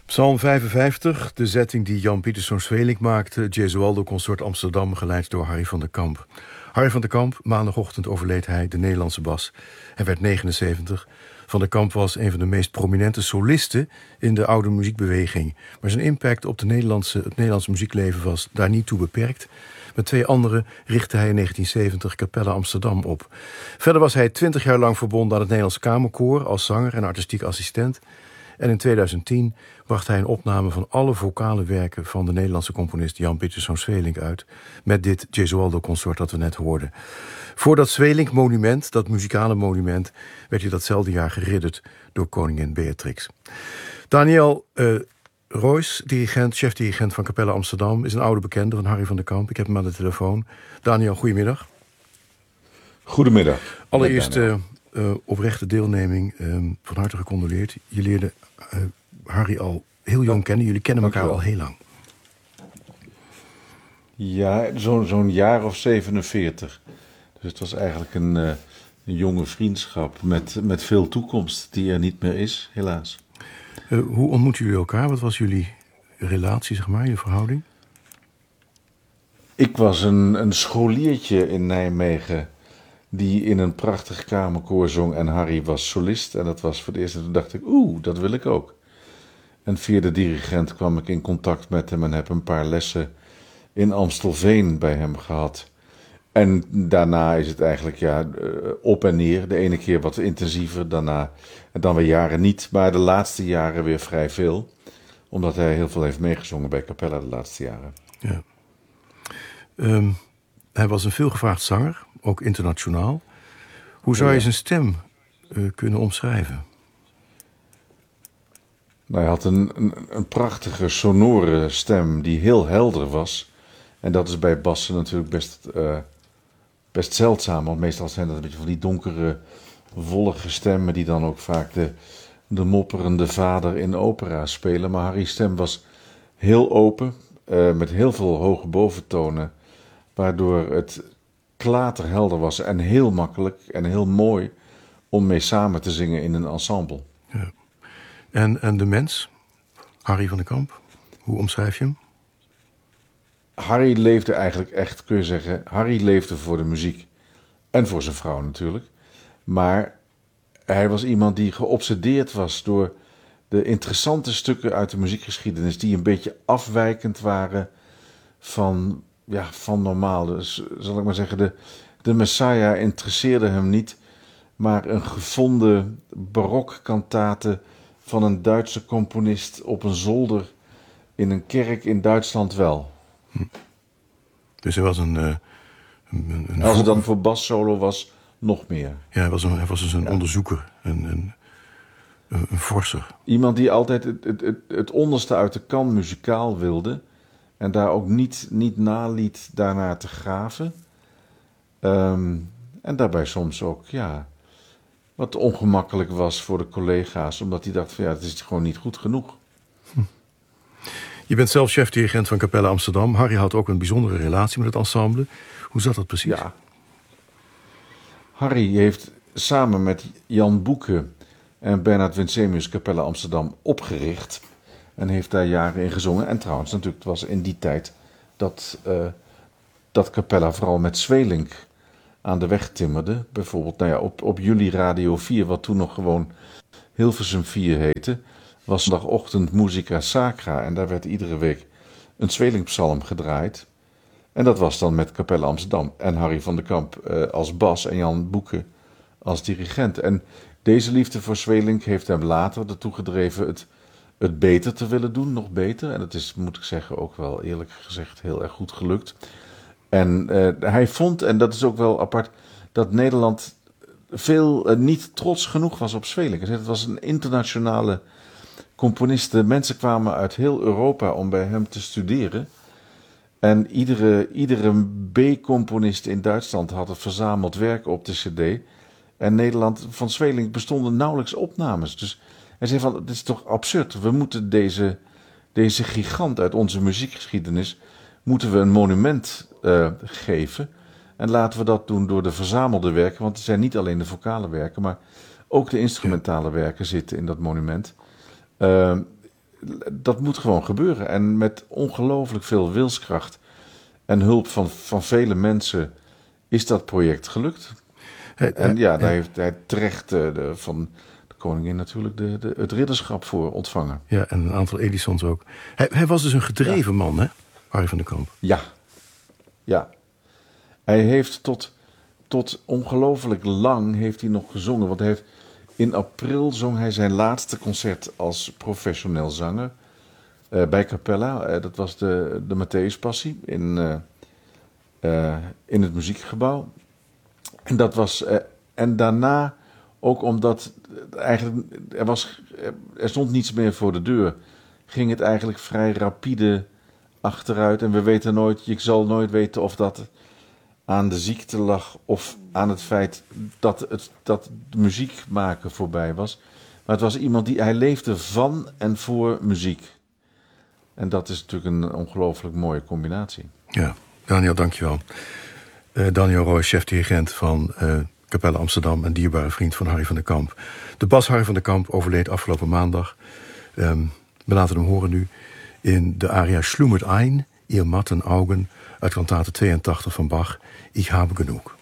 Psalm 55, de zetting die Jan Pieterszoon Sweelinck maakte. Gesualdo Consort Amsterdam, geleid door Harry van der Kamp. Harry van der Kamp, maandagochtend overleed hij, de Nederlandse bas. Hij werd 79. Van der Kamp was een van de meest prominente solisten in de oude muziekbeweging. Maar zijn impact op het Nederlandse muziekleven was daar niet toe beperkt. Met 2 anderen richtte hij in 1970 Capella Amsterdam op. Verder was hij 20 jaar lang verbonden aan het Nederlandse Kamerkoor als zanger en artistiek assistent. En in 2010 bracht hij een opname van alle vocale werken van de Nederlandse componist Jan Pieterszoon Sweelinck uit, met dit Gesualdo Consort dat we net hoorden. Voor dat Sweelinck monument, dat muzikale monument, werd hij datzelfde jaar geridderd door koningin Beatrix. Daniel Roys, chefdirigent van Capella Amsterdam, is een oude bekende van Harry van der Kamp. Ik heb hem aan de telefoon. Daniel, goedemiddag. Goedemiddag. Allereerst oprechte deelneming, van harte gecondoleerd. Je leerde Harry al heel jong kennen. Jullie kennen elkaar al heel lang. Ja, zo'n jaar of 47. Dus het was eigenlijk een jonge vriendschap met veel toekomst die er niet meer is, helaas. Hoe ontmoetten jullie elkaar? Wat was jullie relatie, zeg maar, je verhouding? Ik was een scholiertje in Nijmegen die in een prachtig kamerkoor zong en Harry was solist. En dat was voor het eerst en toen dacht ik, dat wil ik ook. En via de dirigent kwam ik in contact met hem en heb een paar lessen in Amstelveen bij hem gehad. En daarna is het eigenlijk op en neer. De ene keer wat intensiever, daarna en dan weer jaren niet. Maar de laatste jaren weer vrij veel. Omdat hij heel veel heeft meegezongen bij Capella de laatste jaren. Ja. Hij was een veelgevraagd zanger, ook internationaal. Hoe zou je zijn stem kunnen omschrijven? Nou, hij had een prachtige, sonore stem die heel helder was. En dat is bij bassen natuurlijk best zeldzaam. Want meestal zijn dat een beetje van die donkere, wollige stemmen die dan ook vaak de mopperende vader in opera spelen. Maar Harry's stem was heel open, met heel veel hoge boventonen. Waardoor het klaterhelder was en heel makkelijk en heel mooi om mee samen te zingen in een ensemble. Ja. En de mens, Harry van der Kamp, hoe omschrijf je hem? Harry leefde eigenlijk echt, kun je zeggen, Harry leefde voor de muziek. En voor zijn vrouw natuurlijk. Maar hij was iemand die geobsedeerd was door de interessante stukken uit de muziekgeschiedenis die een beetje afwijkend waren van normaal. Dus zal ik maar zeggen, de Messiah interesseerde hem niet, maar een gevonden barokkantate van een Duitse componist op een zolder in een kerk in Duitsland wel. Dus hij was een als het dan voor bassolo was, nog meer. Ja, hij was dus een onderzoeker, een vorser. Iemand die altijd het onderste uit de kan muzikaal wilde en daar ook niet naliet daarnaar te graven. En daarbij soms ook, wat ongemakkelijk was voor de collega's, omdat hij dacht van het is gewoon niet goed genoeg. Je bent zelf chefdirigent van Capella Amsterdam. Harry had ook een bijzondere relatie met het ensemble. Hoe zat dat precies? Ja. Harry heeft samen met Jan Boeke en Bernard Winsemius Capella Amsterdam opgericht en heeft daar jaren in gezongen. En trouwens, natuurlijk, het was in die tijd dat Capella vooral met Sweelinck aan de weg timmerde. Bijvoorbeeld op Jullie Radio 4, wat toen nog gewoon Hilversum 4 heette, was zondagochtend Musica Sacra. En daar werd iedere week een Sweelinck-psalm gedraaid. En dat was dan met Capella Amsterdam en Harry van der Kamp als bas en Jan Boeke als dirigent. En deze liefde voor Sweelinck heeft hem later ertoe gedreven het beter te willen doen, nog beter. En dat is, moet ik zeggen, ook wel eerlijk gezegd heel erg goed gelukt. En hij vond, en dat is ook wel apart, dat Nederland niet trots genoeg was op Sweelinck. Het was een internationale componist. De mensen kwamen uit heel Europa om bij hem te studeren. En iedere B-componist in Duitsland had het verzameld werk op de cd. En Nederland, van Sweelinck bestonden nauwelijks opnames. Dus hij zei van, het is toch absurd. We moeten deze gigant uit onze muziekgeschiedenis moeten we een monument geven. En laten we dat doen door de verzamelde werken. Want het zijn niet alleen de vocale werken, maar ook de instrumentale werken zitten in dat monument. dat moet gewoon gebeuren. En met ongelooflijk veel wilskracht en hulp van vele mensen is dat project gelukt. En daar heeft hij terecht van de koningin natuurlijk het ridderschap voor ontvangen. Ja, en een aantal Edisons ook. Hij was dus een gedreven man, hè, Harry van der Kamp? Ja. Hij heeft tot ongelooflijk lang heeft hij nog gezongen. Want in april zong hij zijn laatste concert als professioneel zanger. Bij Capella. Dat was de Matthäuspassie in het muziekgebouw. En dat was... en daarna, ook omdat eigenlijk er stond niets meer voor de deur, ging het eigenlijk vrij rapide achteruit. En we weten nooit, je zal nooit weten of dat aan de ziekte lag of aan het feit dat muziek maken voorbij was. Maar het was iemand hij leefde van en voor muziek. En dat is natuurlijk een ongelooflijk mooie combinatie. Ja, Daniel, dankjewel. Daniel Roy, chef-dirigent van Capelle Amsterdam en dierbare vriend van Harry van der Kamp. De bas Harry van der Kamp overleed afgelopen maandag. We laten hem horen nu in de aria Schlummert ein, ihr matten Augen, uit kantate 82 van Bach, Ich habe genug.